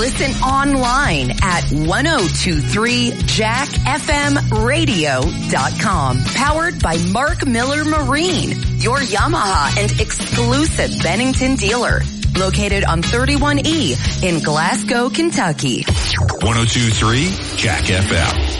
listen online at 1023jackfmradio.com. Powered by Mark Miller Marine, your Yamaha and exclusive Bennington dealer. Located on 31E in Glasgow, Kentucky. 1023 Jack FM.